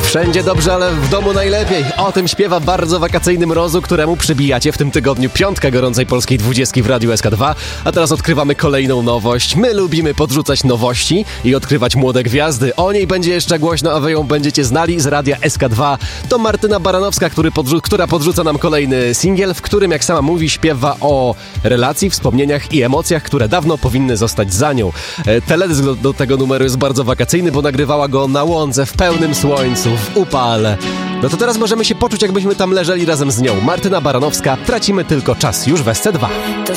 Wszędzie dobrze, ale w domu najlepiej. O tym śpiewa bardzo wakacyjny Mrozu, któremu przybijacie w tym tygodniu piątkę gorącej polskiej 20 w Radiu SK2. A teraz odkrywamy kolejną nowość. My lubimy podrzucać nowości i odkrywać młode gwiazdy. O niej będzie jeszcze głośno, a wy ją będziecie znali z Radia SK2. To Martyna Baranowska, która podrzuca nam kolejny singiel, w którym, jak sama mówi, śpiewa o relacji, wspomnieniach i emocjach, które dawno powinny zostać za nią. Teledysk do tego numeru jest bardzo wakacyjny, bo nagrywała go na łące, w pełnym słońcu, w upale. No to teraz możemy się poczuć, jakbyśmy tam leżeli razem z nią. Martyna Baranowska, tracimy tylko czas, już w SC2. To